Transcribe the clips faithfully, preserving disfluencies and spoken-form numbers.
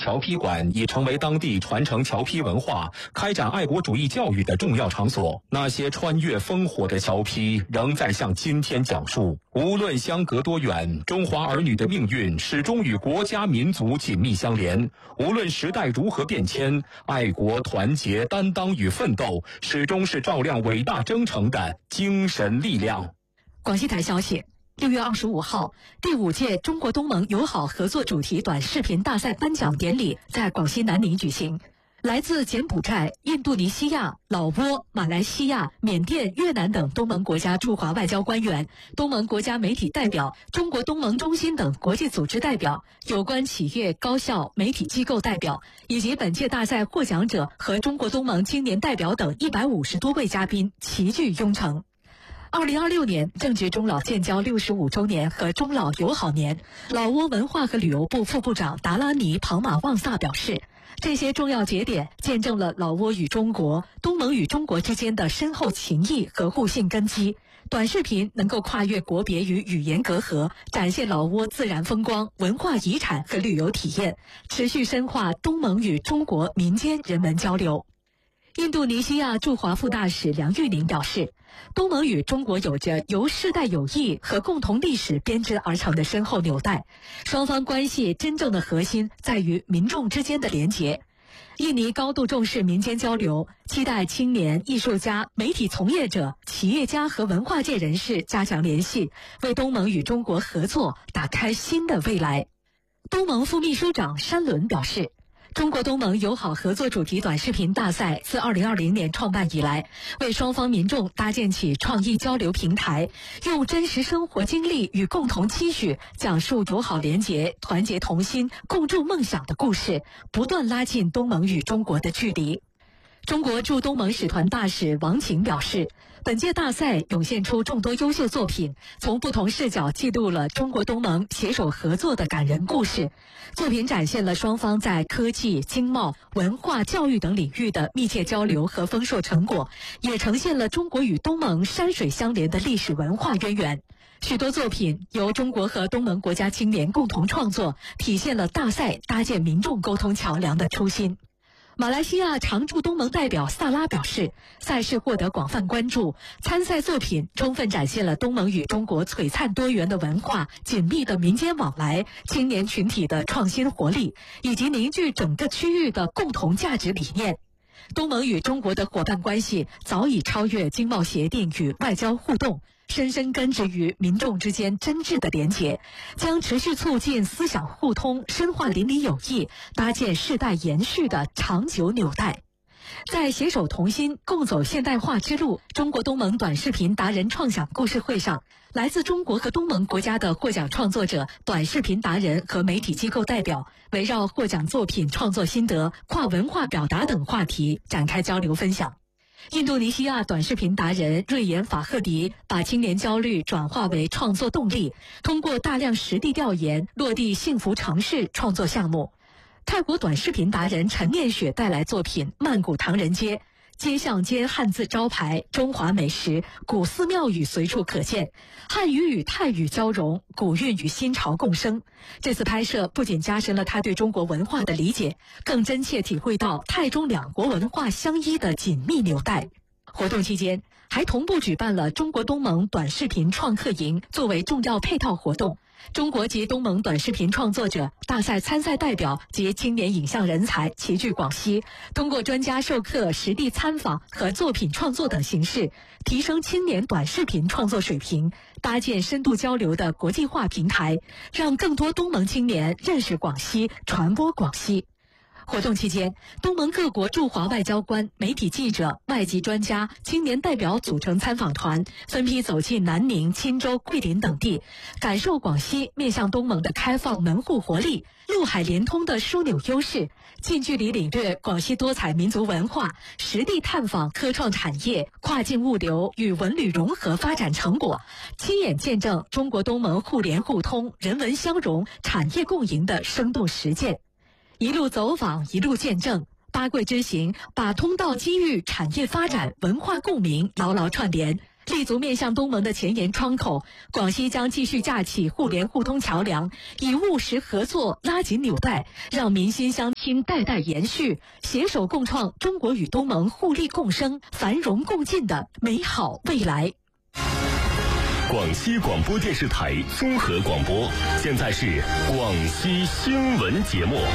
侨批馆已成为当地传承侨批文化、开展爱国主义教育的重要场所。那些穿越烽火的侨批仍在向今天讲述，无论相隔多远，中华儿女的命运始终与国家民族紧密相连。无论时代如何变迁，爱国、团结、担当与奋斗，始终是照亮伟大征程的精神力量。 广西台消息，六月二十五号，第五届中国东盟友好合作主题短视频大赛颁奖典礼在广西南宁举行。来自柬埔寨、印度尼西亚、老挝、马来西亚、缅甸、越南等东盟国家驻华外交官员、东盟国家媒体代表、中国东盟中心等国际组织代表、有关企业、高校、媒体机构代表，以及本届大赛获奖者和中国东盟青年代表等一百五十多位嘉宾齐聚雍城。二零二六年正值中老建交六十五周年和中老友好年，老挝文化和旅游部副部长达拉尼庞马旺萨表示，这些重要节点见证了老挝与中国、东盟与中国之间的深厚情谊和互信根基。短视频能够跨越国别与语言隔阂，展现老挝自然风光、文化遗产和旅游体验，持续深化东盟与中国民间人文交流。印度尼西亚驻华副大使梁玉宁表示，东盟与中国有着由世代友谊和共同历史编织而成的深厚纽带，双方关系真正的核心在于民众之间的连结。印尼高度重视民间交流，期待青年、艺术家、媒体从业者、企业家和文化界人士加强联系，为东盟与中国合作打开新的未来。东盟副秘书长山伦表示，中国东盟友好合作主题短视频大赛自二零二零年创办以来，为双方民众搭建起创意交流平台，用真实生活经历与共同期许，讲述友好联结、团结同心、共筑梦想的故事，不断拉近东盟与中国的距离。中国驻东盟使团大使王晴表示，本届大赛涌现出众多优秀作品，从不同视角记录了中国东盟携手合作的感人故事。作品展现了双方在科技、经贸、文化、教育等领域的密切交流和丰硕成果，也呈现了中国与东盟山水相连的历史文化渊源。许多作品由中国和东盟国家青年共同创作，体现了大赛搭建民众沟通桥梁的初心。马来西亚常驻东盟代表萨拉表示，赛事获得广泛关注，参赛作品充分展现了东盟与中国璀璨多元的文化、紧密的民间往来、青年群体的创新活力，以及凝聚整个区域的共同价值理念。东盟与中国的伙伴关系早已超越经贸协定与外交互动，深深根植于民众之间真挚的连结，将持续促进思想互通，深化邻里友谊，搭建世代延续的长久纽带。在携手同心，共走现代化之路中国东盟短视频达人创想故事会上，来自中国和东盟国家的获奖创作者、短视频达人和媒体机构代表，围绕获奖作品创作心得、跨文化表达等话题展开交流分享。印度尼西亚短视频达人瑞妍法赫迪把青年焦虑转化为创作动力，通过大量实地调研落地幸福城市创作项目。泰国短视频达人陈念雪带来作品《曼谷唐人街》，街巷间汉字招牌、中华美食、古寺庙宇随处可见，汉语与泰语交融，古韵与新潮共生。这次拍摄不仅加深了他对中国文化的理解，更真切体会到泰中两国文化相依的紧密纽带。活动期间，还同步举办了中国东盟短视频创客营作为重要配套活动。中国及东盟短视频创作者、大赛参赛代表及青年影像人才齐聚广西，通过专家授课、实地参访和作品创作等形式，提升青年短视频创作水平，搭建深度交流的国际化平台，让更多东盟青年认识广西、传播广西。活动期间，东盟各国驻华外交官、媒体记者、外籍专家、青年代表组成参访团，分批走进南宁、钦州、桂林等地，感受广西面向东盟的开放门户活力、陆海连通的枢纽优势，近距离领略广西多彩民族文化，实地探访科创产业、跨境物流与文旅融合发展成果，亲眼见证中国东盟互联互通、人文相融、产业共赢的生动实践。一路走访，一路见证，八桂之行把通道机遇、产业发展、文化共鸣牢牢串联。 立足面向东盟的前沿窗口，广西将继续架起互联互通桥梁，以务实合作拉紧纽带，让民心相亲代代延续，携手共创中国与东盟互利共生、繁荣共进的美好未来。 广西广播电视台综合广播，现在是广西新闻节目。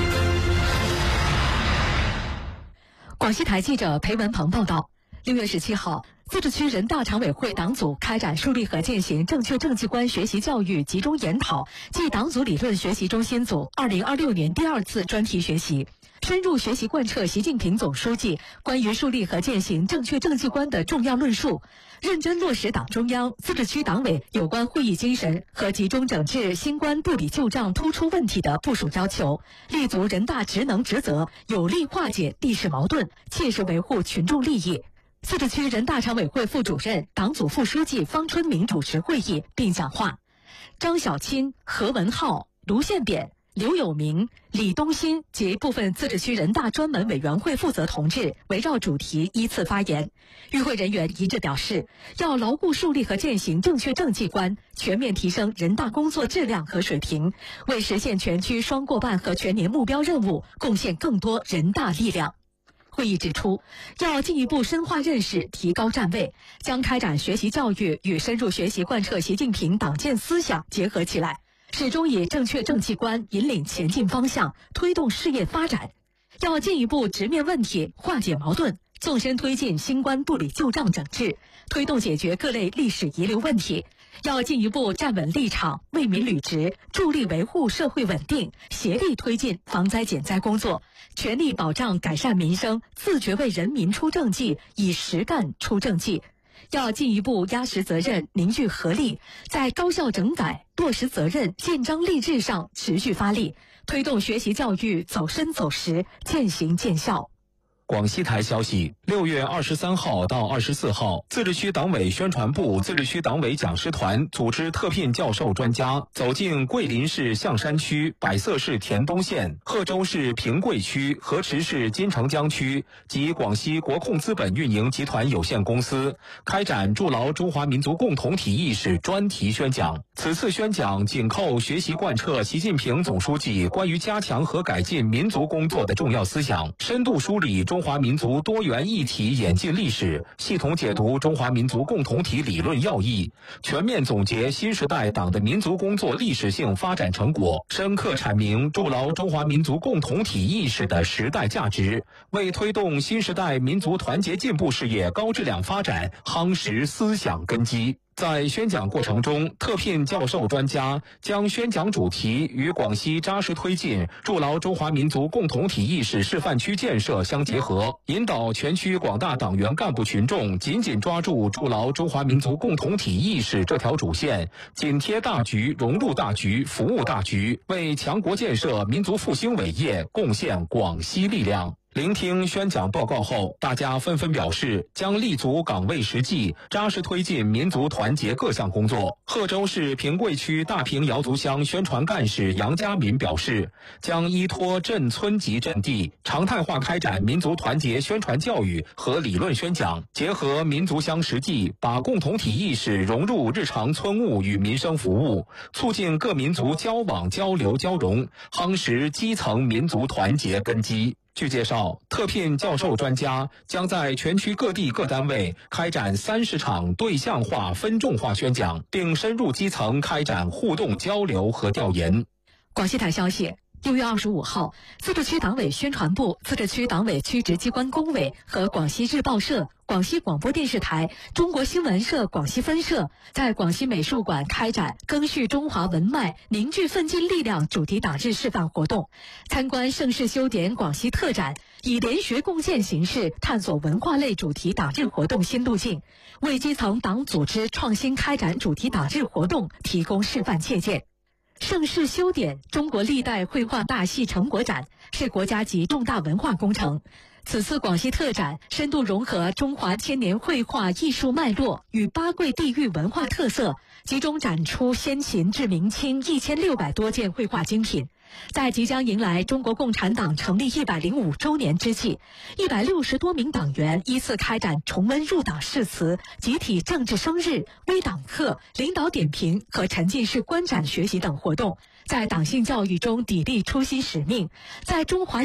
广西台记者裴文鹏报道，六月十七号，自治区人大常委会党组开展树立和践行正确政绩观学习教育集中研讨暨党组理论学习中心组二零二六年第二次专题学习，深入学习贯彻习近平总书记关于树立和践行正确政绩观的重要论述，认真落实党中央、自治区党委有关会议精神和集中整治新冠不理旧账突出问题的部署要求，立足人大职能职责，有力化解地势矛盾，切实维护群众利益。自治区人大常委会副主任、党组副书记方春明主持会议并讲话。张小钦、何文浩、卢宪扁、刘有明、李东新及部分自治区人大专门委员会负责同志围绕主题依次发言。与会人员一致表示，要牢固树立和践行正确政绩观，全面提升人大工作质量和水平，为实现全区双过半和全年目标任务贡献更多人大力量。会议指出，要进一步深化认识，提高站位，将开展学习教育与深入学习贯彻习近平党建思想结合起来，始终以正确政绩观引领前进方向，推动事业发展。要进一步直面问题，化解矛盾，纵深推进新冠不理旧账整治，推动解决各类历史遗留问题。要进一步站稳立场，为民履职，助力维护社会稳定，协力推进防灾减灾工作，全力保障改善民生，自觉为人民出政绩，以实干出政绩。要进一步压实责任，凝聚合力，在高效整改、落实责任、建章立制上持续发力，推动学习教育走深走实，渐行渐效。 广西台消息，六月二十三号到二十四号，自治区党委宣传部、自治区党委讲师团组织特聘教授专家走进桂林市象山区、百色市田东县、贺州市平贵区、河池市金城江区及广西国控资本运营集团有限公司，开展筑牢中华民族共同体意识专题宣讲。此次宣讲紧扣学习贯彻习近平总书记关于加强和改进民族工作的重要思想，深度梳理中华民族多元一体演进历史，系统解读中华民族共同体理论要义，全面总结新时代党的民族工作历史性发展成果，深刻阐明筑牢中华民族共同体意识的时代价值，为推动新时代民族团结进步事业高质量发展夯实思想根基。在宣讲过程中，特聘教授专家将宣讲主题与广西扎实推进筑牢中华民族共同体意识示范区建设相结合，引导全区广大党员干部群众紧紧抓住筑牢中华民族共同体意识这条主线，紧贴大局、融入大局、服务大局，为强国建设、民族复兴伟业贡献广西力量。聆听宣讲报告后，大家纷纷表示将立足岗位实际，扎实推进民族团结各项工作。贺州市平贵区大坪瑶族乡宣传干事杨家民表示，将依托镇村级阵地，常态化开展民族团结宣传教育和理论宣讲，结合民族乡实际，把共同体意识融入日常村务与民生服务，促进各民族交往交流交融，夯实基层民族团结根基。据介绍，特聘教授专家将在全区各地各单位开展三十场对象化、分众化宣讲，并深入基层开展互动交流和调研。 广西台消息，六月二十五号，自治区党委宣传部、自治区党委区直机关工委和广西日报社、广西广播电视台、中国新闻社广西分社在广西美术馆开展赓续中华文脉、凝聚奋进力量主题党日示范活动，参观盛世修典广西特展，以联学共建形式探索文化类主题党日活动新路径，为基层党组织创新开展主题党日活动提供示范借鉴。盛世修典中国历代绘画大戏成果展是国家级重大文化工程。此次广西特展深度融合中华千年绘画艺术脉络与八桂地域文化特色，集中展出先秦至明清一千六百多件绘画精品， 在即将迎来中国共产党成立一百零五周年之际，一百六十多名党员依次开展重温入党誓词、集体政治生日、微党课、领导点评和沉浸式观展学习等活动，在党性教育中砥砺初心使命，在中华